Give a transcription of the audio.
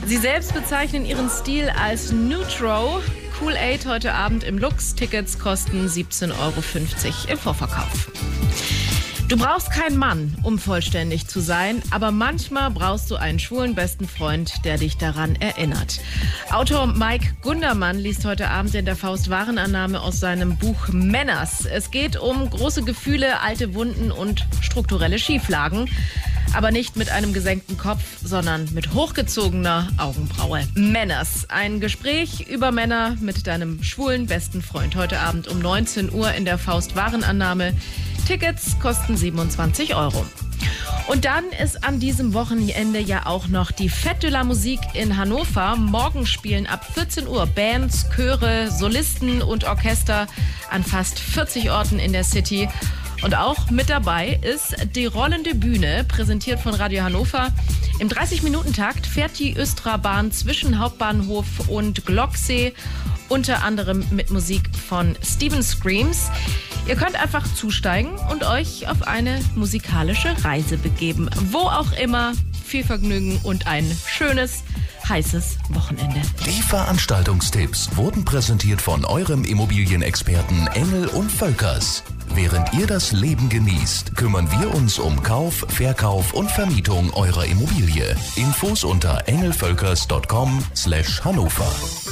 Sie selbst bezeichnen ihren Stil als Neutro. Cool Aid heute Abend im Lux. Tickets kosten 17,50 € im Vorverkauf. Du brauchst keinen Mann, um vollständig zu sein, aber manchmal brauchst du einen schwulen besten Freund, der dich daran erinnert. Autor Mike Gundermann liest heute Abend in der Faust Warenannahme aus seinem Buch Männers. Es geht um große Gefühle, alte Wunden und strukturelle Schieflagen. Aber nicht mit einem gesenkten Kopf, sondern mit hochgezogener Augenbraue. Männers. Ein Gespräch über Männer mit deinem schwulen besten Freund. Heute Abend um 19 Uhr in der Faust Warenannahme. Tickets kosten 27 €. Und dann ist an diesem Wochenende ja auch noch die Fête de la Musique in Hannover. Morgen spielen ab 14 Uhr Bands, Chöre, Solisten und Orchester an fast 40 Orten in der City. Und auch mit dabei ist die rollende Bühne, präsentiert von Radio Hannover. Im 30-Minuten-Takt fährt die Östra-Bahn zwischen Hauptbahnhof und Glocksee, unter anderem mit Musik von Steven Screams. Ihr könnt einfach zusteigen und euch auf eine musikalische Reise begeben. Wo auch immer, viel Vergnügen und ein schönes, heißes Wochenende. Die Veranstaltungstipps wurden präsentiert von eurem Immobilienexperten Engel und Völkers. Während ihr das Leben genießt, kümmern wir uns um Kauf, Verkauf und Vermietung eurer Immobilie. Infos unter engelvölkers.com/Hannover.